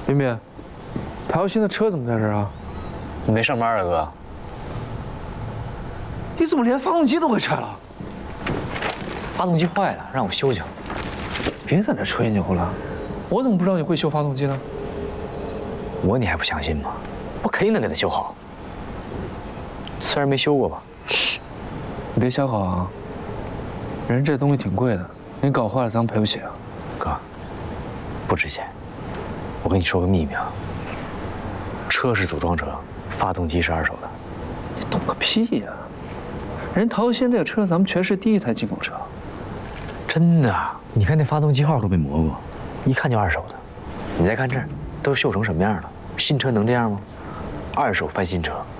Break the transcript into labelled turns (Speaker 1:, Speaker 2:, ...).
Speaker 1: 彬彬，陶耀新的车怎么在这儿啊？
Speaker 2: 你没上班啊，哥？
Speaker 1: 你怎么连发动机都会拆了？
Speaker 2: 发动机坏了，让我修修。
Speaker 1: 别在那吹牛了，我怎么不知道你会修发动机呢？
Speaker 2: 你还不相信吗？我肯定能给它修好。虽然没修过吧。
Speaker 1: 你别瞎搞啊！人这东西挺贵的，你搞坏了咱们赔不起啊。
Speaker 2: 哥，不值钱。我跟你说个秘密啊，车是组装车，发动机是二手的。
Speaker 1: 你懂个屁呀！人陶鑫这个车，咱们全市第一台进口车。
Speaker 2: 真的，你看那发动机号都没磨过，一看就二手的。你再看这儿，都锈成什么样了？新车能这样吗？二手翻新车，